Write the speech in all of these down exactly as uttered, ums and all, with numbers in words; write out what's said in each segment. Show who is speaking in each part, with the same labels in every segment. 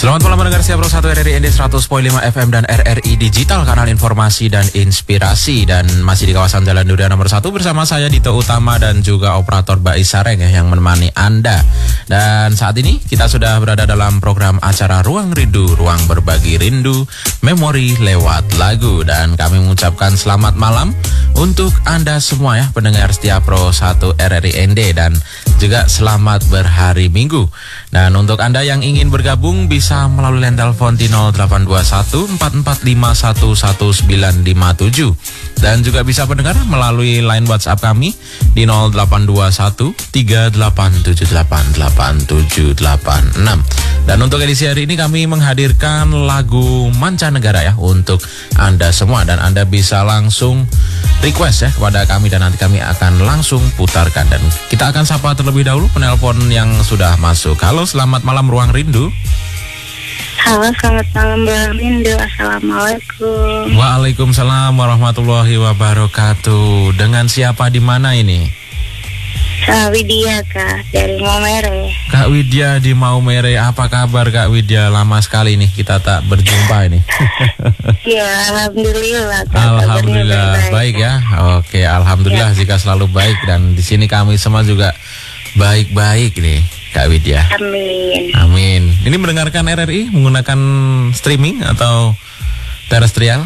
Speaker 1: Selamat malam mendengar siap Pro satu R R I N D seratus koma lima F M dan R R I Digital, kanal informasi dan inspirasi. Dan masih di kawasan Jalan Durian nomor satu bersama saya Dito Utama dan juga operator Mbak Isareng ya, yang menemani Anda. Dan saat ini kita sudah berada dalam program acara Ruang Rindu, ruang berbagi rindu, memori lewat lagu. Dan kami mengucapkan selamat malam untuk Anda semua ya, pendengar setia Pro satu R R I N D, dan juga selamat berhari Minggu. Dan untuk Anda yang ingin bergabung bisa melalui line telepon di nol delapan dua satu empat empat lima satu satu sembilan lima tujuh, dan juga bisa mendengar melalui line WhatsApp kami di nol delapan dua satu tiga delapan tujuh delapan delapan tujuh delapan enam. Dan untuk edisi hari ini kami menghadirkan lagu mancanegara ya untuk Anda semua, dan Anda bisa langsung request ya kepada kami dan nanti kami akan langsung putarkan. Dan kita akan sapa terlebih dahulu penelpon yang sudah masuk. Halo, selamat malam Ruang Rindu.
Speaker 2: Halo, selamat malam Ruang Rindu. Assalamualaikum.
Speaker 1: Waalaikumsalam warahmatullahi wabarakatuh. Dengan siapa di mana ini?
Speaker 2: Kak Widya, Kak, dari Maumere.
Speaker 1: Kak Widya di Maumere, apa kabar Kak Widya? Lama sekali nih kita tak berjumpa ini.
Speaker 2: Ya, alhamdulillah. Kak,
Speaker 1: alhamdulillah baik ya. Oke, alhamdulillah ya, jika selalu baik, dan di sini kami semua juga baik-baik nih Kak Widya.
Speaker 2: Amin.
Speaker 1: Amin. Ini mendengarkan R R I menggunakan streaming atau terestrial?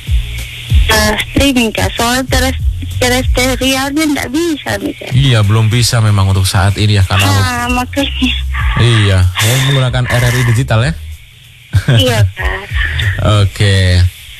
Speaker 2: Uh, streaming Kak, soal teres terestrialnya nggak bisa nih Kak.
Speaker 1: Iya, belum bisa memang untuk saat ini ya, karena
Speaker 2: ah, makanya.
Speaker 1: Iya, mau menggunakan R R I digital ya?
Speaker 2: Iya Kak.
Speaker 1: Oke.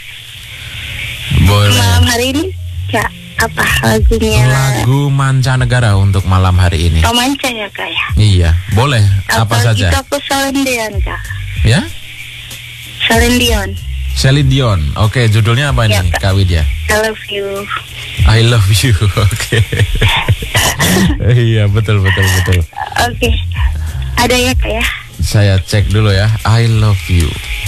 Speaker 1: Boleh.
Speaker 2: Malam hari ini Kak, apa lagunya?
Speaker 1: Lagu mancanegara untuk malam hari ini.
Speaker 2: Oh, manca ya Kak ya?
Speaker 1: Iya, boleh. Apa,
Speaker 2: apa
Speaker 1: saja?
Speaker 2: Kita aku Celine Dion Kak.
Speaker 1: Ya?
Speaker 2: Celine Dion.
Speaker 1: Celine Dion. Oke, judulnya apa
Speaker 2: ya,
Speaker 1: nih
Speaker 2: Kak?
Speaker 1: Kak Widya?
Speaker 2: I love you.
Speaker 1: I love you. Oke. Iya, betul betul betul.
Speaker 2: Oke. Ada ya Kak ya?
Speaker 1: Saya cek dulu ya. I love you.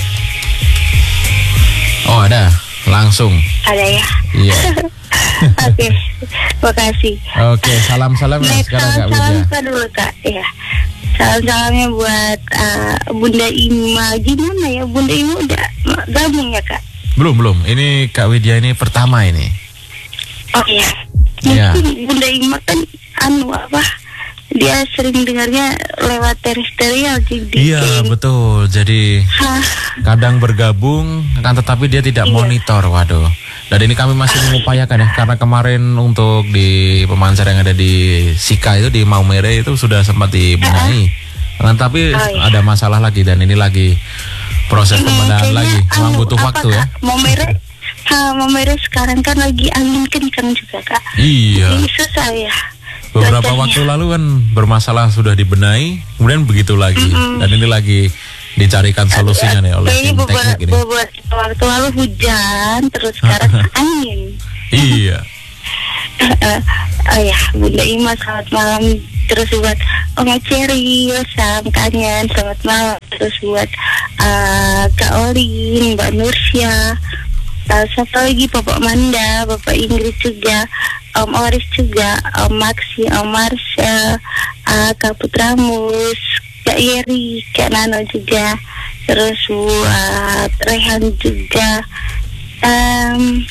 Speaker 1: Oh, ada. Langsung.
Speaker 2: Ada ya?
Speaker 1: Iya.
Speaker 2: Oke, makasih.
Speaker 1: Oke, salam-salam ya sekarang Kak Widya.
Speaker 2: Salam Kak dulu Kak, ya. Salam-salamnya buat uh, Bunda Ima. Gimana ya, Bunda Ima udah gabung ya Kak?
Speaker 1: Belum, belum. Ini Kak Widya ini pertama ini.
Speaker 2: Oh iya. Mungkin ya. Bunda Ima kan anu apa? Dia sering dengarnya lewat terestrial jadi.
Speaker 1: Iya, kayak... betul. Jadi
Speaker 2: Hah?
Speaker 1: kadang bergabung kan, tetapi dia tidak iya. monitor. Waduh. Dan ini kami masih mengupayakan ya, karena kemarin untuk di pemancar yang ada di Sika itu, di Maumere itu sudah sempat dibenahi. Uh-uh. Nah, tapi oh, iya. ada masalah lagi, dan ini lagi proses pembenahan hmm, lagi. Memang anu, butuh waktu Kak? ya.
Speaker 2: Maumere, ha, Maumere sekarang kan lagi angin kencang juga Kak.
Speaker 1: Iya.
Speaker 2: Jadi susah ya.
Speaker 1: Beberapa
Speaker 2: Bacanya.
Speaker 1: waktu lalu kan bermasalah, sudah dibenahi, kemudian begitu lagi. Mm-hmm. Dan ini lagi dicarikan solusinya nih oleh tim teknik ini.
Speaker 2: Beberapa waktu lalu hujan, terus sekarang angin.
Speaker 1: Iya.
Speaker 2: uh, oh ya, Bunda Ima selamat malam. Terus buat Oma Cherry, Sam Kanyan, selamat malam. Terus buat uh, Kak Olin, Mbak Nursya, uh, siapa lagi, Bapak Manda, Bapak Inggris juga, Om Oris juga, Om Maxi, Om Marcel, uh, Kak Putramus, Kak Yeri, Kak Nano juga, terus buat Rehan juga, um,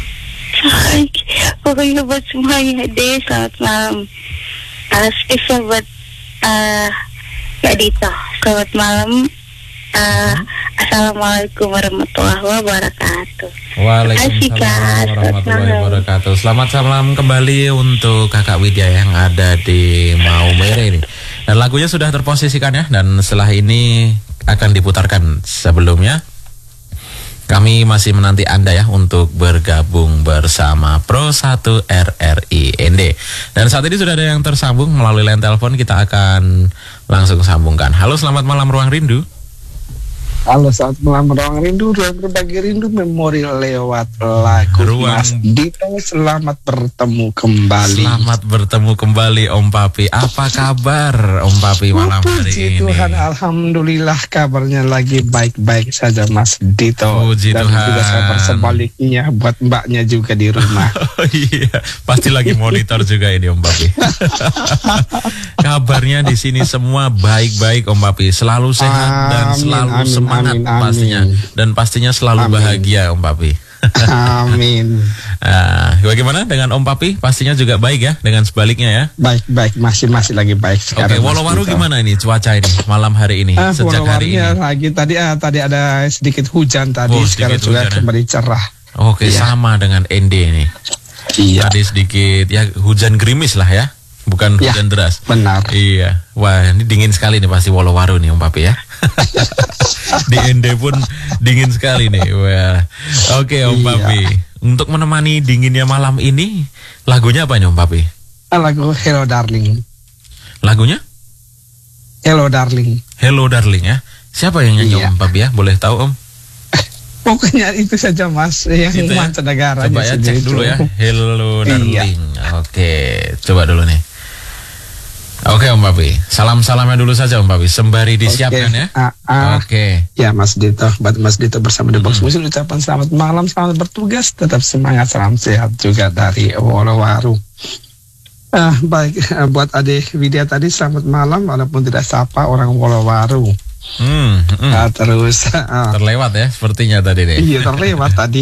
Speaker 2: pokoknya buat semuanya deh, selamat malam. Uh, spesial buat uh, Kak Dito, selamat malam. Uh, Assalamualaikum warahmatullahi wabarakatuh.
Speaker 1: Waalaikumsalam warahmatullahi wabarakatuh. Selamat malam kembali untuk Kakak Widya yang ada di Maumere ini. Dan lagunya sudah terposisikan ya, dan setelah ini akan diputarkan. Sebelumnya kami masih menanti Anda ya untuk bergabung bersama Pro satu R R I N D. Dan saat ini sudah ada yang tersambung melalui line telepon, kita akan langsung sambungkan. Halo, selamat malam Ruang Rindu.
Speaker 3: Halo, selamat malam Ruang Rindu, Ruang Berbagi Rindu, Memori lewat lagu.
Speaker 1: Ruang-
Speaker 3: Mas Dito, selamat bertemu kembali.
Speaker 1: Selamat bertemu kembali Om Papi. Apa kabar Om Papi malam hari
Speaker 3: Puji
Speaker 1: ini?
Speaker 3: Tuhan, alhamdulillah kabarnya lagi baik-baik saja Mas Dito.
Speaker 1: Puji
Speaker 3: Dan
Speaker 1: Tuhan.
Speaker 3: juga kabar sebaliknya buat mbaknya juga di rumah.
Speaker 1: Oh iya, pasti lagi monitor juga ini Om Papi. Kabarnya di sini semua baik-baik Om Papi, selalu sehat dan
Speaker 3: Amin,
Speaker 1: selalu
Speaker 3: amin,
Speaker 1: semangat
Speaker 3: amin, amin.
Speaker 1: pastinya, dan pastinya selalu
Speaker 3: Amin.
Speaker 1: bahagia Om Papi.
Speaker 3: Amin.
Speaker 1: Nah, bagaimana dengan Om Papi? Pastinya juga baik ya, dengan sebaliknya ya.
Speaker 3: Baik-baik, masih-masih lagi baik
Speaker 1: Oke,
Speaker 3: sekarang. Mas
Speaker 1: Wolowaru
Speaker 3: Dito.
Speaker 1: gimana ini cuaca ini malam hari ini?
Speaker 3: Ah,
Speaker 1: Sejak hari ini.
Speaker 3: Wolowarunya lagi tadi ah, tadi ada sedikit hujan tadi,
Speaker 1: Oh,
Speaker 3: sekarang
Speaker 1: sedikit
Speaker 3: juga
Speaker 1: hujan, ya.
Speaker 3: kembali cerah.
Speaker 1: Oke,
Speaker 3: Iya.
Speaker 1: sama dengan N D ini.
Speaker 3: Iya,
Speaker 1: Tadi sedikit ya hujan gerimis lah ya, bukan
Speaker 3: Ya.
Speaker 1: hujan deras.
Speaker 3: benar.
Speaker 1: Iya, wah ini dingin sekali nih pasti Wolowaru nih Om Papi ya. Di N D pun dingin sekali nih. Wah, oke Om
Speaker 3: Iya.
Speaker 1: Papi. Untuk menemani dinginnya malam ini, lagunya apa nih Om Papi?
Speaker 3: Ah, lagu Hello Darling.
Speaker 1: Lagunya
Speaker 3: Hello Darling.
Speaker 1: Hello Darling ya. Siapa yang nyanyi
Speaker 3: Iya.
Speaker 1: Om Papi ya? Boleh tahu Om?
Speaker 3: Pokoknya itu saja Mas, yang
Speaker 1: Itu ya?
Speaker 3: mancanegara.
Speaker 1: Coba ya cek dulu ya. Hello
Speaker 3: Iya.
Speaker 1: Darling. Oke, coba dulu nih. Oke Om Papi, salam-salamnya dulu saja Om Papi, sembari disiapkan ya.
Speaker 3: Ah, ah.
Speaker 1: Oke.
Speaker 3: Ya Mas Dito, buat Mas Dito bersama The Box Music ucapan selamat malam, selamat bertugas, tetap semangat, salam sehat juga dari Wolowaru. Ah, baik, eh, buat adik Widya tadi selamat malam, walaupun tidak sapa orang Wolowaru.
Speaker 1: Hmm, hmm.
Speaker 3: Ah, terus, ah,
Speaker 1: Terlewat ya sepertinya tadi nih.
Speaker 3: iya terlewat tadi.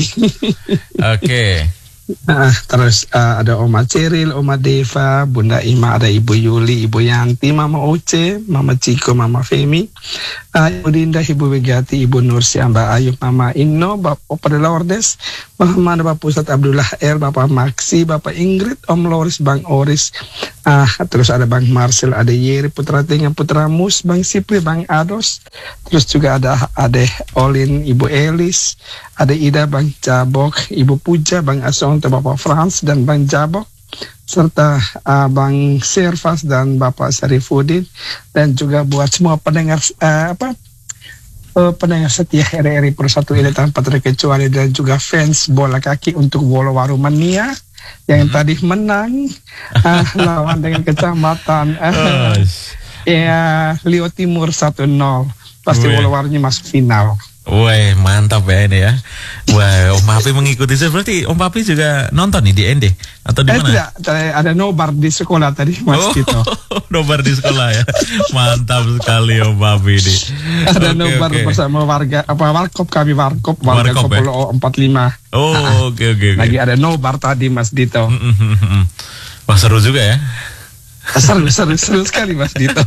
Speaker 1: Oke.
Speaker 3: Ah, terus ah, ada Oma Ceril, Oma Deva, Bunda Ima, ada Ibu Yuli, Ibu Yanti, Mama Oce, Mama Ciko, Mama Femi, ah, Ibu Dinda, Ibu Begati, Ibu Nursia, Mbak Ayu, Mama Inno, Bapak Opa de Lourdes, Muhammad Bapak Pusat Abdullah R, Bapak Maksi, Bapak Ingrid, Om Loris, Bang Oris, ah, terus ada Bang Marcel, ada Yeri, Putra Tinga, Putra Mus, Bang Sipri, Bang Ados, terus juga ada Ade Olin, Ibu Elis, ada Ida, Bang Jabok, Ibu Puja, Bang Asong, Bapak Frans dan Bang Jabok, serta uh, Bang Servas dan Bapak Syarifuddin, dan juga buat semua pendengar uh, apa uh, pendengar setia R R I Persatu ini tanpa terkecuali, dan juga fans bola kaki untuk Wolowaru Mania yang tadi menang uh, lawan dengan kecamatan uh, ya Lio Timur satu nol. Pasti
Speaker 1: Wih.
Speaker 3: Wolowarunya masuk final.
Speaker 1: Wah, mantap ya ini ya. Wah, Om Papi mengikuti saya. Berarti Om Papi juga nonton nih di N D atau di
Speaker 3: Eh,
Speaker 1: mana?
Speaker 3: tidak, ada- ada nobar di sekolah tadi Mas
Speaker 1: Oh,
Speaker 3: Tito.
Speaker 1: nobar di sekolah ya. Mantap sekali Om Papi ini.
Speaker 3: Ada
Speaker 1: Oke,
Speaker 3: nobar
Speaker 1: oke.
Speaker 3: bersama warga apa warkop kami warkop warga
Speaker 1: Warkop, ya?
Speaker 3: Kopolo empat puluh lima.
Speaker 1: Oh, oke oke oke.
Speaker 3: Lagi ada nobar tadi Mas Dito.
Speaker 1: Wah, seru juga ya.
Speaker 3: Seru seru seru sekali Mas Dito.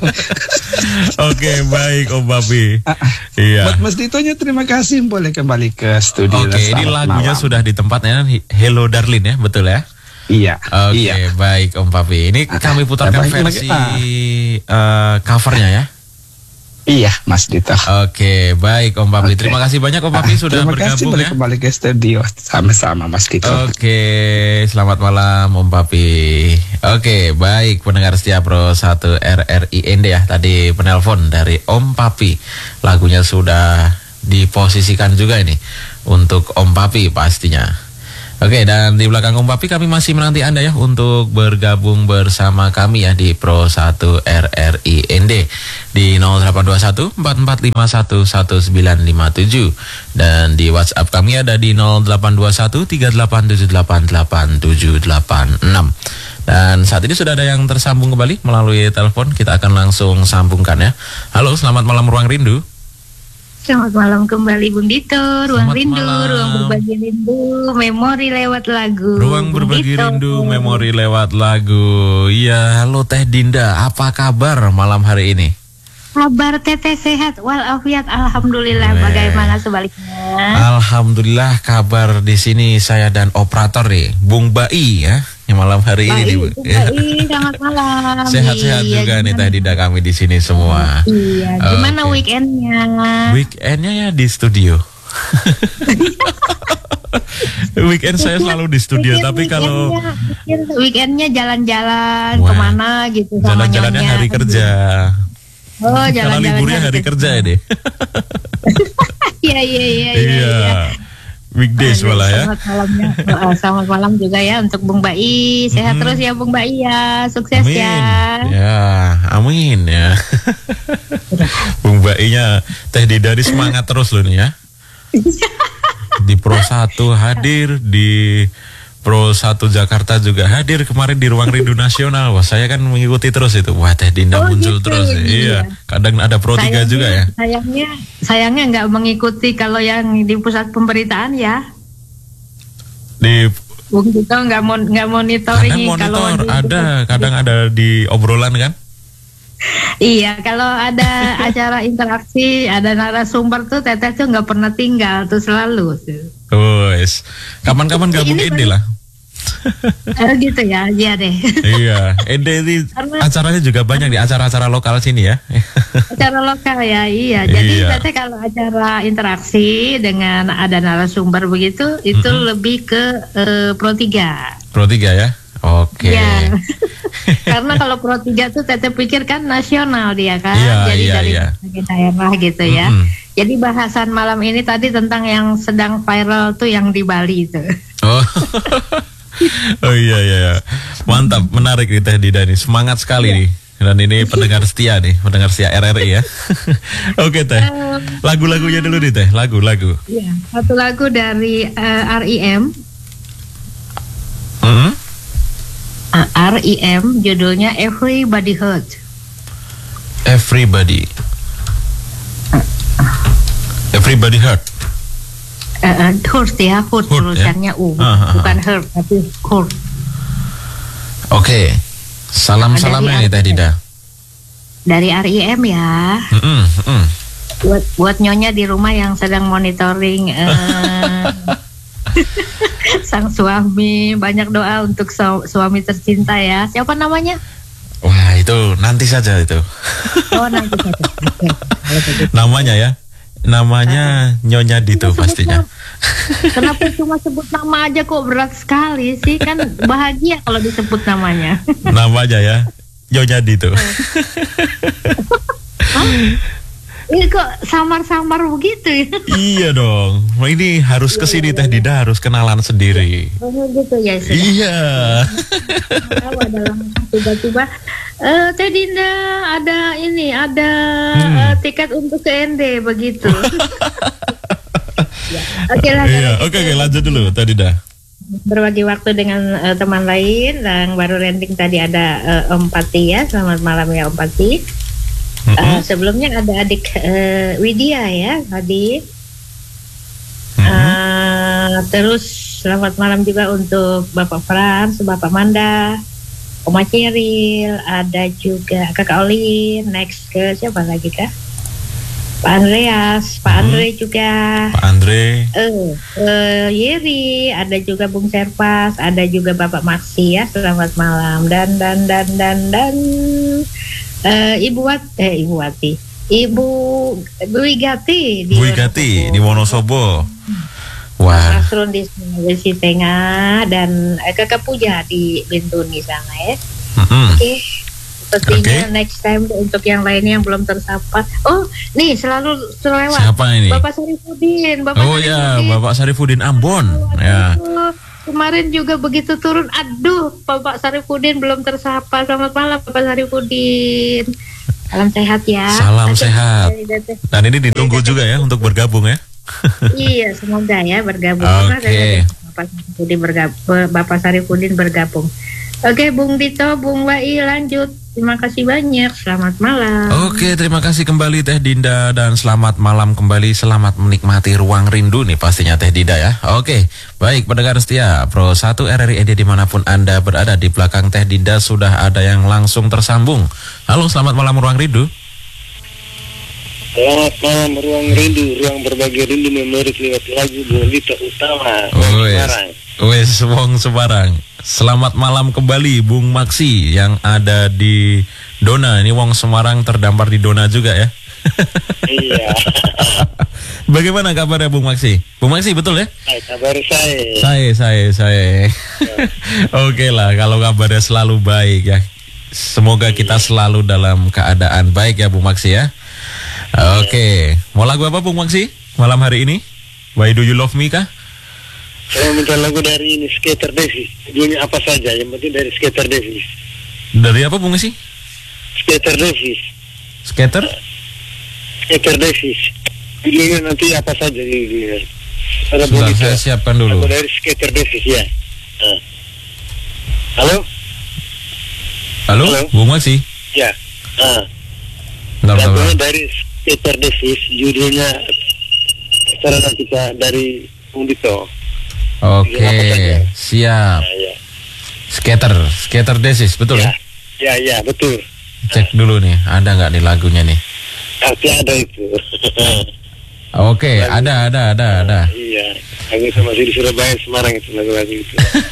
Speaker 1: Oke, baik Om Papi. Iya.
Speaker 3: Buat Mas Ditonya terima kasih, boleh kembali ke studio.
Speaker 1: Oke, ini
Speaker 3: Selamat
Speaker 1: lagunya
Speaker 3: malam.
Speaker 1: sudah di tempatnya. Hello Darling ya, betul ya?
Speaker 3: Iya.
Speaker 1: Oke,
Speaker 3: Iya.
Speaker 1: baik Om Papi. Ini kami putarkan
Speaker 3: baik,
Speaker 1: versi
Speaker 3: ah.
Speaker 1: eh, covernya ya.
Speaker 3: Iya Mas Dito.
Speaker 1: Oke, baik Om Papi.
Speaker 3: Oke.
Speaker 1: Terima kasih banyak Om Papi
Speaker 3: Ah,
Speaker 1: sudah
Speaker 3: terima kasih,
Speaker 1: bergabung
Speaker 3: boleh
Speaker 1: ya.
Speaker 3: kembali ke studio sama-sama Mas Dito.
Speaker 1: Oke, selamat malam Om Papi. Oke, baik pendengar setia Pro satu R R I N D ya. Tadi penelpon dari Om Papi. Lagunya sudah diposisikan juga ini untuk Om Papi pastinya. Oke, dan di belakang Om Papi kami masih menanti Anda ya untuk bergabung bersama kami ya di Pro satu R R I N D di nol delapan dua satu empat empat lima satu satu sembilan lima tujuh, dan di WhatsApp kami ada di nol delapan dua satu tiga delapan tujuh delapan delapan tujuh delapan enam. Dan saat ini sudah ada yang tersambung kembali melalui telepon, kita akan langsung sambungkan ya. Halo, selamat malam Ruang Rindu.
Speaker 2: Selamat malam kembali Bung Dito, Ruang
Speaker 1: Selamat
Speaker 2: Rindu,
Speaker 1: malam.
Speaker 2: Ruang Berbagi Rindu, Memori lewat lagu.
Speaker 1: Ruang
Speaker 2: Bung
Speaker 1: berbagi
Speaker 2: Dito.
Speaker 1: rindu, memori lewat lagu. Iya, halo Teh Dinda, apa kabar malam hari ini?
Speaker 2: Kabar Teteh sehat walafiat, alhamdulillah.
Speaker 1: Weh.
Speaker 2: Bagaimana sebaliknya?
Speaker 1: Alhamdulillah kabar di sini saya dan operator nih, Bung Bai ya, yang malam hari ini nih, Bu.
Speaker 2: Baik,
Speaker 1: Ya.
Speaker 2: baik, selamat malam.
Speaker 1: Sehat-sehat
Speaker 2: Iya,
Speaker 1: juga nih
Speaker 2: gimana?
Speaker 1: Teh Dinda kami di sini semua.
Speaker 2: Iya, gimana
Speaker 1: Oke.
Speaker 2: weekendnya?
Speaker 1: Weekendnya ya di studio. Weekend saya selalu di studio,
Speaker 2: Weekend-
Speaker 1: tapi kalau
Speaker 2: weekendnya- weekend- weekendnya jalan-jalan
Speaker 1: Wah.
Speaker 2: kemana gitu sama
Speaker 1: jalan-jalannya
Speaker 2: nyonya.
Speaker 1: hari kerja.
Speaker 2: Oh,
Speaker 1: Karena
Speaker 2: jalan-jalan
Speaker 1: liburnya hari kerja ya deh.
Speaker 4: Iya iya iya.
Speaker 1: Iya. Weekdays malah ya.
Speaker 4: Selamat malamnya. Uh, selamat malam juga ya untuk Bung Bai. Sehat
Speaker 1: Mm-mm.
Speaker 4: terus ya Bung Bai ya. Sukses
Speaker 1: Amin.
Speaker 4: ya.
Speaker 1: Ya, amin ya. Bung Bainya Teh Dida ini semangat terus loh nih ya. Di Pro satu hadir, di Pro satu Jakarta juga hadir kemarin di Ruang Rindu Nasional. Wah, saya kan mengikuti terus itu. Wah, Teh Dinda
Speaker 4: Oh,
Speaker 1: muncul
Speaker 4: gitu,
Speaker 1: terus.
Speaker 4: iya.
Speaker 1: Iya. Kadang ada Pro tiga
Speaker 4: Sayangnya-
Speaker 1: juga ya.
Speaker 4: Sayangnya, sayangnya nggak mengikuti kalau yang di pusat pemberitaan ya.
Speaker 1: Di
Speaker 4: Bung Dito nggak mon nggak monitoring
Speaker 1: kadang
Speaker 4: kalau
Speaker 1: monitor
Speaker 4: di-
Speaker 1: ada, kadang ada di obrolan kan.
Speaker 4: Iya, kalau ada acara interaksi, ada narasumber tuh Teteh tuh nggak pernah tinggal tuh selalu. Tuh.
Speaker 1: Wes, kapan-kapan gabung
Speaker 4: Ini
Speaker 1: Ede lah.
Speaker 4: Eh, gitu ya, iya deh.
Speaker 1: Iya, Ede ini
Speaker 4: Karena-
Speaker 1: acaranya juga banyak di acara-acara lokal sini ya.
Speaker 4: Acara lokal ya, iya. Jadi
Speaker 1: Iya.
Speaker 4: Teteh kalau acara interaksi dengan ada narasumber begitu, itu
Speaker 1: Mm-mm.
Speaker 4: lebih ke eh, Pro tiga.
Speaker 1: Pro tiga ya. Oke.
Speaker 4: Iya. Karena kalau Pro tiga tuh Teteh pikir kan nasional dia kan.
Speaker 1: Iya,
Speaker 4: Jadi
Speaker 1: iya,
Speaker 4: dari
Speaker 1: iya.
Speaker 4: berbagai daerah gitu ya.
Speaker 1: Mm-mm.
Speaker 4: Jadi bahasan malam ini tadi tentang yang sedang viral tuh yang di Bali itu.
Speaker 1: Oh. Oh iya iya iya. Mantap, menarik nih Teh Dida nih. Semangat sekali nih. Dan ini pendengar setia nih, pendengar setia R R I ya. Oke Teh. Lagu-lagunya dulu nih Teh, lagu-lagu.
Speaker 4: Iya, satu lagu dari eh, R I M.
Speaker 1: Hmm?
Speaker 4: Uh, R I M judulnya Everybody Hurt.
Speaker 1: Everybody. Everybody hurt.
Speaker 4: Uh, uh, hurt ya, hurt,
Speaker 1: Hurt,
Speaker 4: tulisannya
Speaker 1: ya?
Speaker 4: U,
Speaker 1: Ah, ah, ah.
Speaker 4: bukan hurt tapi hurt.
Speaker 1: Oke. Salam-salamnya nih Teh Dida.
Speaker 4: Dari R I M ya.
Speaker 1: Mm-mm, mm.
Speaker 4: Buat buat nyonya di rumah yang sedang monitoring eh, sang suami, banyak doa untuk su- suami tercinta ya. Siapa namanya?
Speaker 1: Wah, itu nanti saja itu.
Speaker 4: Oh nanti saja. Oke. Kalau begitu.
Speaker 1: Namanya ya. Namanya Nyonya Dito
Speaker 4: Sebut
Speaker 1: pastinya.
Speaker 4: nama. Kenapa cuma sebut nama aja kok berat sekali sih? Kan bahagia kalau disebut namanya.
Speaker 1: Namanya ya. Nyonya Dito.
Speaker 4: Ini kok samar-samar begitu ya?
Speaker 1: Iya dong. Wah, ini harus kesini Teh Dida, harus kenalan sendiri.
Speaker 4: Oh gitu ya. Sudah.
Speaker 1: Iya.
Speaker 4: Tahu ada langsung tiba-tiba eh Teh Dinda ada ini ada
Speaker 1: Hmm.
Speaker 4: eh, tiket untuk ke N D begitu. Ya, Oke lah.
Speaker 1: Iya,
Speaker 4: kalau
Speaker 1: oke
Speaker 4: gitu.
Speaker 1: oke lanjut dulu Teh Dida.
Speaker 4: Berbagi waktu dengan eh, teman lain yang baru landing tadi ada eh, Om Pati ya. Selamat malam ya Om Pati. Eh,
Speaker 1: Mm-mm.
Speaker 4: sebelumnya ada adik eh, Widya ya tadi.
Speaker 1: Mm-mm.
Speaker 4: Eh, terus selamat malam juga untuk Bapak Frans, Bapak Manda, Oma Ceril, ada juga Kakak Olin, next ke siapa lagi kak? Pak Andreas, Pak
Speaker 1: Hmm.
Speaker 4: Andre juga,
Speaker 1: Pak Andre.
Speaker 4: eh eh, Yeri, ada juga Bung Serpas, ada juga Bapak Maksi ya, selamat malam dan dan dan dan dan eh, Ibu Wat, eh Ibu Wati, Ibu Bu Wigati di
Speaker 1: Bu Igati di Wonosobo. Wah.
Speaker 4: Asrun di Sulawesi Tengah dan eh, Kakak Puja di Bintuni sana ya.
Speaker 1: Mm-mm.
Speaker 4: Oke. Sepertinya
Speaker 1: Oke.
Speaker 4: next time untuk yang lainnya yang belum tersapa. Oh, nih selalu terlewat.
Speaker 1: Siapa ini?
Speaker 4: Bapak Sarifudin, Bapak
Speaker 1: Oh ya,
Speaker 4: Sarifudin.
Speaker 1: Bapak Sarifudin Ambon. Ya.
Speaker 4: Aduh, kemarin juga begitu turun, aduh, Bapak Sarifudin belum tersapa. Selamat malam Bapak Sarifudin. Salam sehat ya.
Speaker 1: Salam
Speaker 4: Oke,
Speaker 1: sehat.
Speaker 4: dari Dete.
Speaker 1: Dan ini ditunggu juga ya untuk bergabung ya.
Speaker 4: Iya, semoga ya bergabung.
Speaker 1: Oke.
Speaker 4: Karena Bapak Sarifudin bergabung. Bapak Sarifudin bergabung. Oke, Bung Dito, Bung Wai lanjut. Terima kasih banyak. Selamat malam.
Speaker 1: Oke, terima kasih kembali Teh Dinda dan selamat malam kembali. Selamat menikmati ruang rindu nih pastinya Teh Dinda ya. Oke, baik pendengar setia Pro satu R R I Ede dimanapun Anda berada, di belakang Teh Dinda sudah ada yang langsung tersambung. Halo, selamat malam ruang rindu.
Speaker 5: Selamat malam ruang rindu, ruang berbagi rindu memori lewat lagu Bung Dito Utama.
Speaker 1: Wes,
Speaker 5: Semarang.
Speaker 1: wes wong Semarang. Selamat malam kembali Bung Maksi yang ada di Dona. Ini wong Semarang terdampar di Dona juga ya.
Speaker 5: Iya.
Speaker 1: Bagaimana kabarnya Bung Maksi? Bung Maksi betul ya?
Speaker 5: Hai, kabar saya.
Speaker 1: Saya, saya, saya. Oke lah, kalau kabarnya selalu baik ya. Semoga kita selalu dalam keadaan baik ya Bung Maksi ya. Oke, mau lagu apa Bung Maksi malam hari ini? Why Do You Love Me kah?
Speaker 5: Saya minta lagu dari ini Skater Davis. Judulnya apa saja, yang penting dari Skater Davis.
Speaker 1: Dari apa Bung Maksi?
Speaker 5: Skater Davis.
Speaker 1: Skater?
Speaker 5: Skater Davis. Judulnya nanti apa saja judulnya. Ada
Speaker 1: Sebentar,
Speaker 5: bonita.
Speaker 1: saya siapkan dulu.
Speaker 5: Lagu dari Skater Davis ya. Nah. Halo?
Speaker 1: Halo,
Speaker 5: Halo?
Speaker 1: Bung Maksi.
Speaker 5: Ya. Nah.
Speaker 1: Bentar, bentar,
Speaker 5: Lagunya
Speaker 1: bentar.
Speaker 5: dari Skater Davis. Judulnya Sarana kita dari Undito.
Speaker 1: Oke, siap.
Speaker 5: Nah, ya.
Speaker 1: Skater, Skater Desis, betul
Speaker 5: Ya.
Speaker 1: ya?
Speaker 5: Ya, ya, betul.
Speaker 1: Cek dulu nih, ada nggak nih lagunya nih?
Speaker 5: Tapi ada itu.
Speaker 1: Oke, ada, ada, ada, ada.
Speaker 5: Iya. Lagu itu masih di Surabaya, Semarang itu lagu-lagu itu.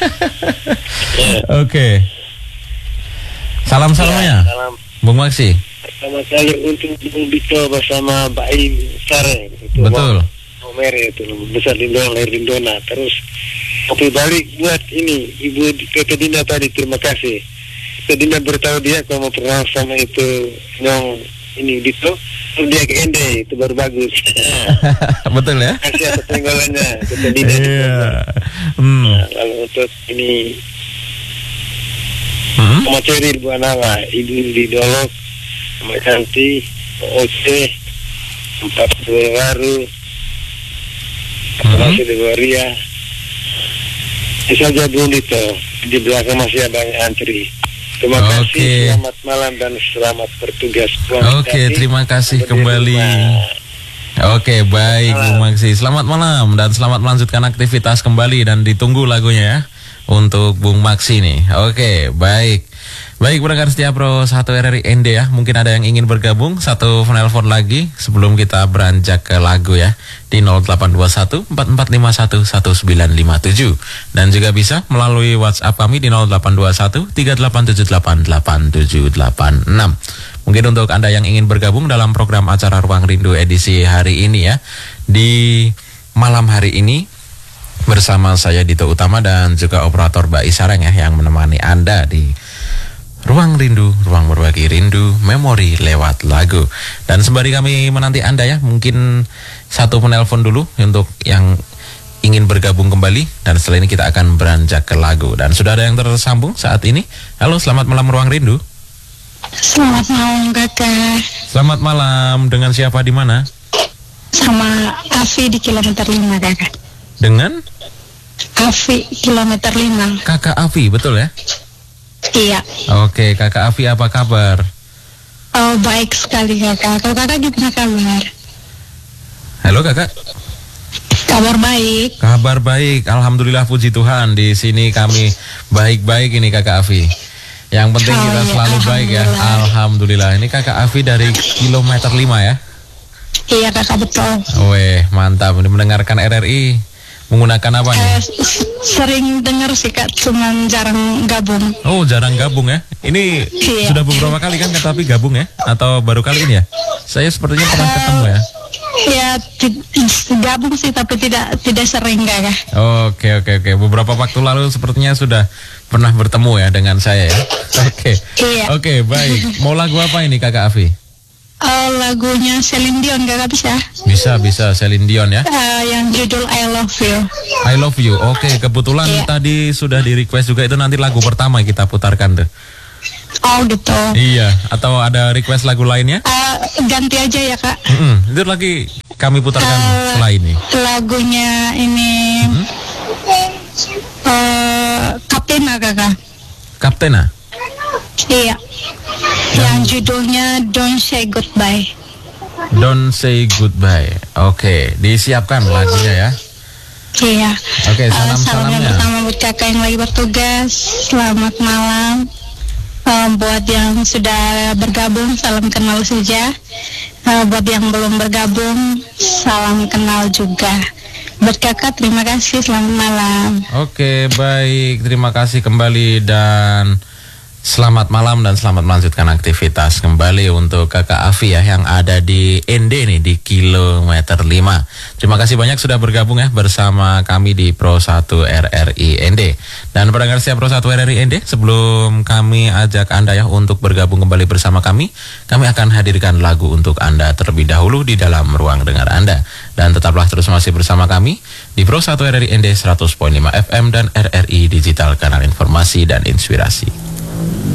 Speaker 1: Oke. Salam-salamnya,
Speaker 5: Ya, salam.
Speaker 1: Bung Maksi.
Speaker 5: Pertama kali untuk Bung Dito bersama Mbak Im Sareng. Itu
Speaker 1: Betul.
Speaker 5: Omer itu besar di Indona, lahir di Indona. Terus kopi balik buat ini Ibu Tete Dinda tadi, terima kasih. Tete Dinda beritahu dia kalau mau pernah sama itu Nyong ini Dito, terus dia ke Ende, itu baru bagus.
Speaker 1: Betul ya?
Speaker 5: Kasih atas penggolannya Tete Dinda.
Speaker 1: Iya. Hmm.
Speaker 5: Nah, lalu untuk ini
Speaker 1: Hmm?
Speaker 5: sama Ceril Bu Anawa, Ibu di Dolok, sama Canti, Oce, empat dua baru,
Speaker 1: Hmm?
Speaker 5: masih di Waria. Itu saja Bu Dito, di belakang masih ada yang antri. Terima
Speaker 1: Oke.
Speaker 5: kasih, selamat malam dan selamat bertugas.
Speaker 1: Oke, terima kasih kembali. Oke, baik Bung Maksi. Selamat malam dan selamat melanjutkan aktivitas kembali dan ditunggu lagunya ya untuk Bung Maksi nih. Oke, baik. Baik, pendengar setia Pro satu R R I N D ya. Mungkin ada yang ingin bergabung, satu penelpon lagi sebelum kita beranjak ke lagu ya. Di nol delapan dua satu empat empat lima satu satu sembilan lima tujuh. Dan juga bisa melalui WhatsApp kami di nol delapan dua satu tiga delapan tujuh delapan delapan tujuh delapan enam. Mungkin untuk Anda yang ingin bergabung dalam program acara Ruang Rindu edisi hari ini ya. Di malam hari ini bersama saya Dito Utama dan juga operator Mbak Isareng ya yang menemani Anda di Ruang Rindu, ruang berbagi rindu, memori lewat lagu. Dan sembari kami menanti Anda ya, mungkin satu penelpon dulu untuk yang ingin bergabung kembali. Dan setelah ini kita akan beranjak ke lagu. Dan sudah ada yang tersambung saat ini. Halo, selamat malam Ruang Rindu.
Speaker 2: Selamat malam kakak.
Speaker 1: Selamat malam, dengan siapa di mana?
Speaker 2: Sama Afi di kilometer lima kakak.
Speaker 1: Dengan
Speaker 2: Afi kilometer lima.
Speaker 1: Kakak Afi, betul ya?
Speaker 2: Iya.
Speaker 1: Oke, Kakak Afi apa kabar?
Speaker 2: Oh baik sekali kakak. Kalau kakak gimana kabar?
Speaker 1: Halo Kakak.
Speaker 2: Kabar baik.
Speaker 1: Kabar baik, alhamdulillah puji Tuhan. Di sini kami baik-baik ini Kakak Afi. Yang penting
Speaker 2: Oh,
Speaker 1: kita
Speaker 2: iya,
Speaker 1: selalu baik ya. Alhamdulillah. Ini Kakak Afi dari kilometer lima ya.
Speaker 2: Iya kakak betul.
Speaker 1: Weh, mantap. Ini mendengarkan R R I menggunakan apa nih?
Speaker 2: Eh, s- sering dengar sih kak, cuman jarang gabung.
Speaker 1: Oh, jarang gabung ya. Ini
Speaker 2: Iya.
Speaker 1: sudah beberapa kali kan Kakak Afi gabung ya? Atau baru kali ini ya? Saya sepertinya pernah ketemu ya.
Speaker 2: Ya ti- gabung sih tapi tidak tidak sering kakak.
Speaker 1: Oke, oke, oke. Beberapa waktu lalu sepertinya sudah pernah bertemu ya dengan saya ya. Oke.
Speaker 2: Iya.
Speaker 1: Oke, baik. Mau lagu apa ini Kakak Afi?
Speaker 2: Oh, lagunya Celine Dion kakak bisa?
Speaker 1: Bisa, bisa. Celine Dion ya.
Speaker 2: Eh, yang judul I Love You.
Speaker 1: I Love You. Oke, kebetulan
Speaker 2: Iya.
Speaker 1: tadi sudah di request juga, itu nanti lagu pertama kita putarkan tuh.
Speaker 2: Oh gitu.
Speaker 1: Iya, atau ada request lagu lainnya?
Speaker 2: Eh, ganti aja ya kak.
Speaker 1: Mm-mm, itu lagi kami putarkan
Speaker 2: Eh,
Speaker 1: setelah ini.
Speaker 2: Lagunya ini
Speaker 1: Mhm.
Speaker 2: eh Kaptena kakak.
Speaker 1: Kaptena.
Speaker 2: Iya. Yang judulnya Don't Say Goodbye.
Speaker 1: Don't Say Goodbye. Oke, disiapkan lagunya ya.
Speaker 2: Iya.
Speaker 1: Oke,
Speaker 2: Eh,
Speaker 1: salam-salamnya.
Speaker 2: salamnya pertama buat kakak yang lagi bertugas. Selamat malam. Eh, buat yang sudah bergabung, salam kenal saja. Eh, buat yang belum bergabung, salam kenal juga. Buat kakak, terima kasih. Selamat malam.
Speaker 1: Oke, baik. Terima kasih kembali dan Selamat malam dan selamat melanjutkan aktivitas kembali untuk Kakak Afi ya yang ada di N D nih di kilometer lima. Terima kasih banyak sudah bergabung ya bersama kami di Pro satu R R I N D. Dan pendengar setia Pro satu R R I N D, sebelum kami ajak Anda ya untuk bergabung kembali bersama kami, kami akan hadirkan lagu untuk Anda terlebih dahulu di dalam ruang dengar Anda. Dan tetaplah terus masih bersama kami di Pro satu R R I N D seratus koma lima F M dan R R I Digital, kanal informasi dan inspirasi.